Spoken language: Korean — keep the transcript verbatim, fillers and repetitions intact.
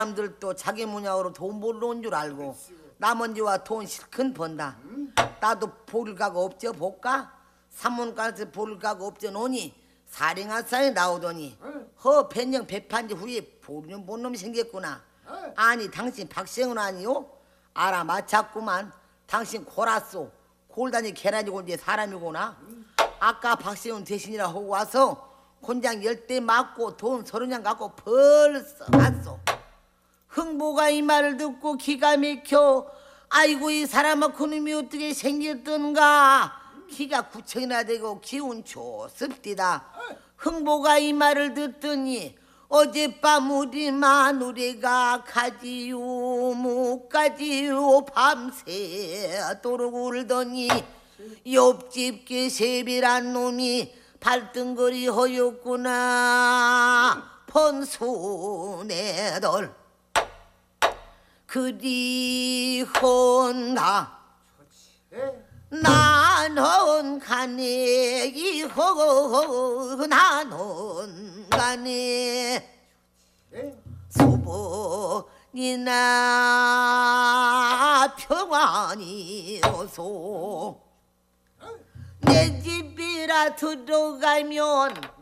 사람들도 자기 문양으로 돈 벌러 온 줄 알고 남은지와 돈 실컷 번다. 나도 볼 각 없죠 볼까? 산문가에서 볼 각 없죠 노니 사링아싸에 나오더니 허 변경 배판지 후에 보는 본 놈이 생겼구나. 아니 당신 박생은 아니요? 알아맞혔구만. 당신 고라쏘 골단이 계란이고 이제 사람이구나. 아까 박세훈 대신이라 하고 와서 곤장 열 대 맞고 돈 서른 냥 갖고 벌써 갔어. 흥보가 이 말을 듣고 기가 막혀. 아이고 이 사람아 그놈이 어떻게 생겼던가. 키가 구천이나 되고 기운 좋습디다. 흥보가 이 말을 듣더니 어젯밤 우리 마누리가 가지요 못 가지요 밤새도록 울더니 옆집 개세비란 놈이 발등거리 허였구나. 번손에덜 그리 혼다 나는 가네 이호 나는 가네 소복이나 평안이 오소. 내 집이라 들어가면